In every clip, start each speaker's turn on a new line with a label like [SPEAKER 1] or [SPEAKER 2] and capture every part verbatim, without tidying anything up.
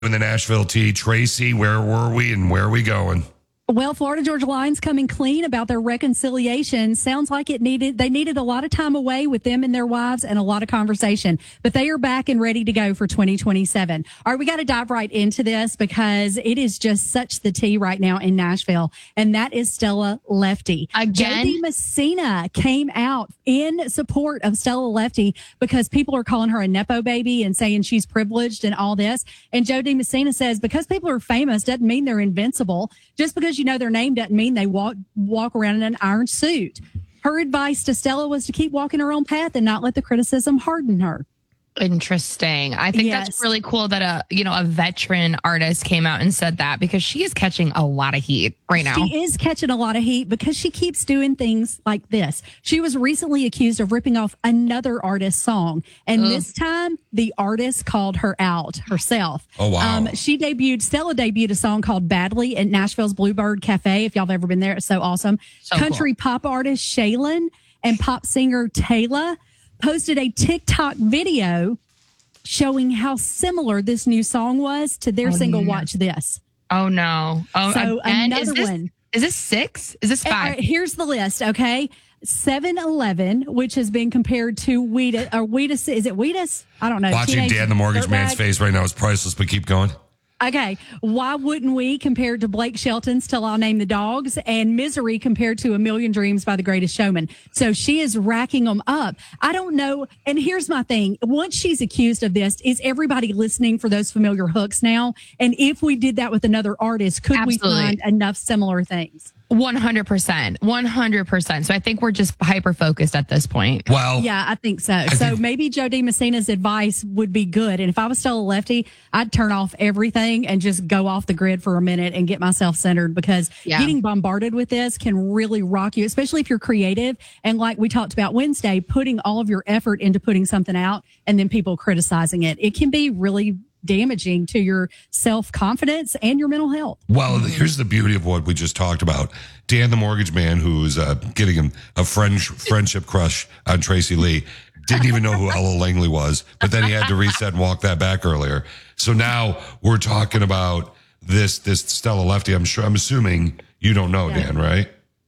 [SPEAKER 1] in the Nashville Tea. Tracy, where were we and where are we going?
[SPEAKER 2] Well, Florida Georgia Line's coming clean about their reconciliation. Sounds like it needed, they needed a lot of time away with them and their wives and a lot of conversation, but they are back and ready to go for twenty twenty-seven. All right, we got to dive right into this because it is just such the tea right now in Nashville, and that is Stella Lefty.
[SPEAKER 3] Again?
[SPEAKER 2] Jody Messina came out in support of Stella Lefty because people are calling her a Nepo baby and saying she's privileged and all this. And Jody Messina says because people are famous doesn't mean they're invincible. Just because you know their name doesn't mean they walk walk around in an iron suit. Her advice to Stella was to keep walking her own path and not let the criticism harden her.
[SPEAKER 3] Interesting. I think
[SPEAKER 2] Yes.
[SPEAKER 3] that's really cool that a you know a veteran artist came out and said that because she is catching a lot of heat right now.
[SPEAKER 2] She is catching a lot of heat because she keeps doing things like this. She was recently accused of ripping off another artist's song, and
[SPEAKER 3] Ugh.
[SPEAKER 2] this time the artist called her out herself.
[SPEAKER 1] Oh, wow.
[SPEAKER 2] Um, she debuted, Stella debuted a song called Badly at Nashville's Bluebird Cafe. If y'all have ever been there, it's so awesome.
[SPEAKER 3] So
[SPEAKER 2] Country pop artist Shaylin and pop singer Taylor posted a TikTok video showing how similar this new song was to their
[SPEAKER 3] Oh,
[SPEAKER 2] single
[SPEAKER 3] no.
[SPEAKER 2] Watch This.
[SPEAKER 3] Oh no! Oh,
[SPEAKER 2] So
[SPEAKER 3] again?
[SPEAKER 2] another
[SPEAKER 3] is this,
[SPEAKER 2] one.
[SPEAKER 3] Is this six? Is this
[SPEAKER 2] All
[SPEAKER 3] five?
[SPEAKER 2] right, here's the list, okay? seven eleven, which has been compared to Wheatus, or Wheatus, is it Wheatus? I don't know.
[SPEAKER 1] Watching
[SPEAKER 2] Teenage
[SPEAKER 1] Dan the Mortgage Man's
[SPEAKER 2] Dirtbag.
[SPEAKER 1] face right now is priceless, but keep going.
[SPEAKER 2] Okay. Why Wouldn't We compared to Blake Shelton's Till I'll Name the Dogs, and Misery compared to A Million Dreams by The Greatest Showman. So she is racking them up. I don't know. And here's my thing. Once she's accused of this, is everybody listening for those familiar hooks now? And if we did that with another artist, could
[SPEAKER 3] Absolutely.
[SPEAKER 2] we find enough similar things?
[SPEAKER 3] One hundred percent. One hundred percent. So I think we're just hyper focused at this point.
[SPEAKER 1] Well,
[SPEAKER 2] Yeah, I think so. so
[SPEAKER 1] think-
[SPEAKER 2] maybe Jody Messina's advice would be good. And if I was still a lefty, I'd turn off everything and just go off the grid for a minute and get myself centered because
[SPEAKER 3] Yeah.
[SPEAKER 2] getting bombarded with this can really rock you, especially if you're creative. And like we talked about Wednesday, putting all of your effort into putting something out and then people criticizing it. It can be really damaging to your self-confidence and your mental health.
[SPEAKER 1] Well, here's the beauty of what we just talked about. Dan the Mortgage Man, who's uh, getting him a friend, friendship crush on Tracy Lee, didn't even know who Ella Langley was, but then he had to reset and walk that back earlier. So now we're talking about this this Stella Lefty. I'm sure. I'm assuming you don't know, Dan, right?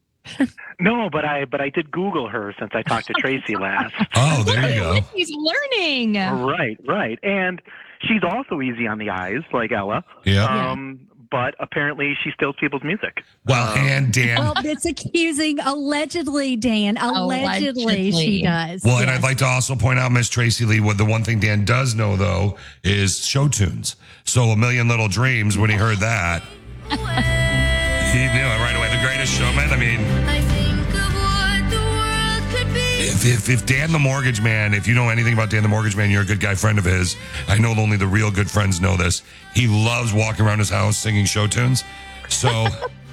[SPEAKER 4] No, but I but I did Google her since I talked to Tracy last.
[SPEAKER 1] Oh, there you go.
[SPEAKER 3] He's learning.
[SPEAKER 4] Right, right. And she's also easy on the eyes, like Ella.
[SPEAKER 1] Yeah.
[SPEAKER 4] Um, but apparently she steals people's music.
[SPEAKER 1] Well, and Dan.
[SPEAKER 2] Well, it's accusing allegedly, Dan. Allegedly,
[SPEAKER 3] Allegedly.
[SPEAKER 2] she does.
[SPEAKER 1] Well, and
[SPEAKER 2] Yes.
[SPEAKER 1] I'd like to also point out, Miss Tracy Lee, what the one thing Dan does know, though, is show tunes. So A Million Little Dreams, when he heard that, he knew it right away. The Greatest Showman. I mean,
[SPEAKER 5] I think of what the world could be.
[SPEAKER 1] if, if, if Dan the Mortgage Man, if you know anything about Dan the Mortgage Man, you're a good guy friend of his. I know only the real good friends know this. He loves walking around his house singing show tunes. So,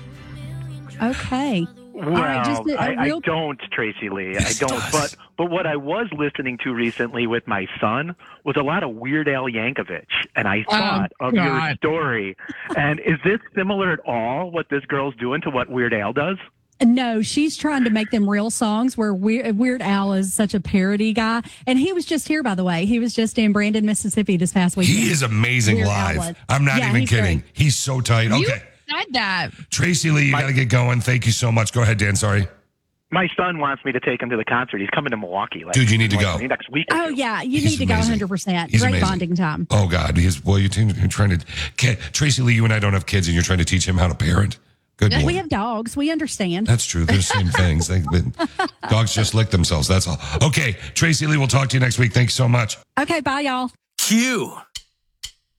[SPEAKER 2] Okay.
[SPEAKER 4] Well,
[SPEAKER 2] right, just a- a
[SPEAKER 4] I,
[SPEAKER 2] real-
[SPEAKER 4] I don't, Tracy Lee. I
[SPEAKER 1] Yes,
[SPEAKER 4] don't.
[SPEAKER 1] does.
[SPEAKER 4] But but what I was listening to recently with my son was a lot of Weird Al Yankovic, and I thought of your
[SPEAKER 3] God.
[SPEAKER 4] story. And is this similar at all? What this girl's doing to what Weird Al does?
[SPEAKER 2] No, she's trying to make them real songs where Weird, Weird Al is such a parody guy. And he was just here, by the way. He was just in Brandon, Mississippi this past weekend.
[SPEAKER 1] he is amazing
[SPEAKER 2] Weird Al
[SPEAKER 1] live.
[SPEAKER 2] was.
[SPEAKER 1] I'm not
[SPEAKER 2] Yeah,
[SPEAKER 1] even
[SPEAKER 2] he's
[SPEAKER 1] kidding.
[SPEAKER 2] great.
[SPEAKER 1] He's so tight.
[SPEAKER 3] You
[SPEAKER 1] Okay.
[SPEAKER 3] said that.
[SPEAKER 1] Tracy Lee, you got to get going. Thank you so much. Go ahead, Dan. Sorry.
[SPEAKER 4] My son wants me to take him to the concert. He's coming to Milwaukee. Like,
[SPEAKER 1] Dude, you need to go.
[SPEAKER 4] like, next week. or
[SPEAKER 2] Oh,
[SPEAKER 4] two.
[SPEAKER 2] yeah. You
[SPEAKER 1] He's
[SPEAKER 2] need to go
[SPEAKER 1] amazing.
[SPEAKER 2] one hundred percent.
[SPEAKER 1] He's
[SPEAKER 2] Great
[SPEAKER 1] amazing.
[SPEAKER 2] bonding time.
[SPEAKER 1] Oh, God. He's, well, you're, t- you're trying to, K- Tracy Lee, you and I don't have kids, and you're trying to teach him how to parent. Good boy.
[SPEAKER 2] We have dogs. We understand.
[SPEAKER 1] That's true. They're the same things. They, they, dogs just lick themselves. That's all. Okay. Tracy Lee, we'll talk to you next week. Thanks so much.
[SPEAKER 2] Okay, bye, y'all.
[SPEAKER 6] Q.